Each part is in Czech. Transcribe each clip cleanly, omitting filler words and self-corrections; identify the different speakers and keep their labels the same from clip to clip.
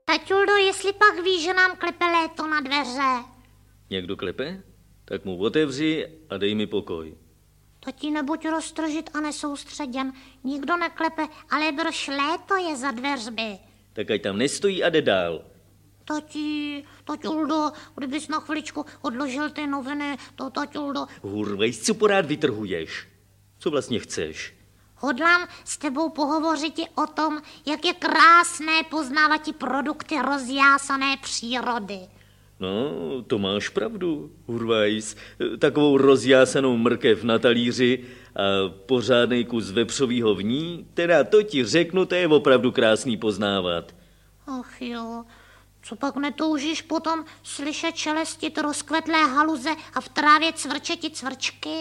Speaker 1: Taťuldo, jestli pak víš, že nám klepe léto na dveře.
Speaker 2: Někdo klepe? Tak mu otevři a dej mi pokoj.
Speaker 1: Tati, nebuď roztržit a nesoustředěn. Nikdo neklepe, ale brž léto je za dveřmi.
Speaker 2: Tak ať tam nestojí a jde dál.
Speaker 1: Taťuldo, kdybys na chviličku odložil ty noviny, to taťuldo.
Speaker 2: Hurvejs, co porád vytrhuješ? Co vlastně chceš?
Speaker 1: Hodlám s tebou pohovořit o tom, jak je krásné poznávat ti produkty rozjásané přírody.
Speaker 2: No, to máš pravdu, Hurvajs. Takovou rozjásanou mrkev na talíři a pořádnej kus vepřovýho v ní, teda to ti řeknu, to je opravdu krásný poznávat.
Speaker 1: Ach jo, co pak netoužíš potom slyšet šelestit rozkvetlé haluze a v trávě cvrčeti cvrčky?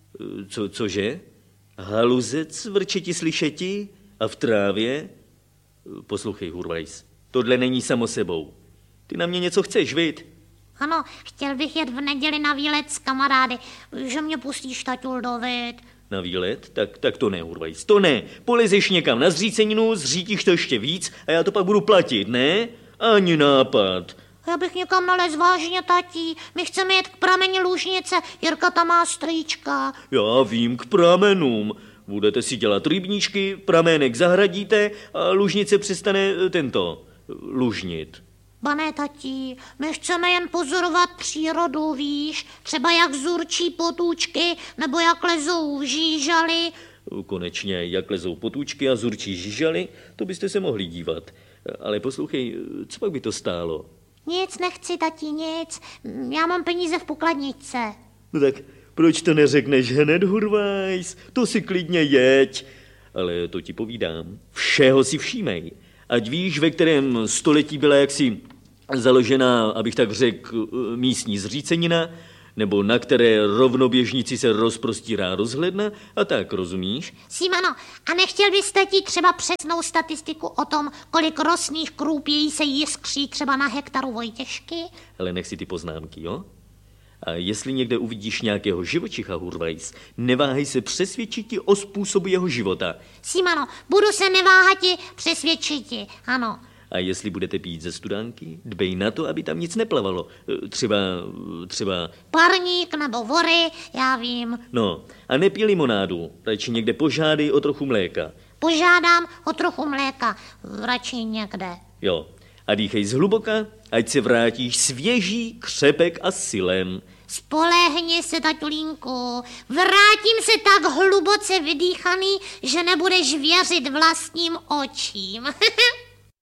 Speaker 2: Cože? Haluze cvrčeti slyšeti a v trávě? Poslouchej, Hurvajs, tohle není samo sebou. Ty na mě něco chceš, viď?
Speaker 1: Ano, chtěl bych jet v neděli na výlet s kamarády, že mě pustíš, taťuldo, viď?
Speaker 2: Na výlet? Tak to ne, Hurvajs, to ne. Polezeš někam na zříceninu, zřítíš to ještě víc a já to pak budu platit, ne? Ani nápad.
Speaker 1: Já bych někam nalez vážně, tatí. My chceme jet k prameni Lužnice, Jirka tam má strýčka.
Speaker 2: Já vím, k pramenům. Budete si dělat rybníčky, pramének zahradíte a Lužnice přestane lužnit.
Speaker 1: Ba ne, tatí, my chceme jen pozorovat přírodu, víš, třeba jak zurčí potůčky, nebo jak lezou žížaly.
Speaker 2: Konečně, jak lezou potůčky a zurčí žížaly, to byste se mohli dívat. Ale poslouchej, co pak by to stálo?
Speaker 1: Nic nechci, tatí, nic. Já mám peníze v pokladničce.
Speaker 2: No tak proč to neřekneš hned, Hurvajs? To si klidně jeď. Ale to ti povídám, všeho si všímej. Ať víš, ve kterém století byla jaksi založená, abych tak řekl, místní zřícenina, nebo na které rovnoběžnici se rozprostírá rozhledna a tak, rozumíš?
Speaker 1: Simano, a nechtěl byste ti třeba přesnou statistiku o tom, kolik rosných krůpějí se jiskří třeba na hektaru Vojtěžky?
Speaker 2: Ale nech si ty poznámky, jo? A jestli někde uvidíš nějakého živočicha, Hurvajs, neváhej se přesvědčiti o způsobu jeho života.
Speaker 1: Simano, budu se neváhati přesvědčiti, ano.
Speaker 2: A jestli budete pít ze studánky, dbej na to, aby tam nic neplavalo. Třeba...
Speaker 1: Parník nebo vory, já vím.
Speaker 2: No, a nepij limonádu, radši někde požádej o trochu mléka.
Speaker 1: Požádám o trochu mléka, radši někde.
Speaker 2: Jo, a dýchej zhluboka, ať se vrátíš svěží, křepek a silem.
Speaker 1: Spolehni se, taťulínku, vrátím se tak hluboce vydýchaný, že nebudeš věřit vlastním očím.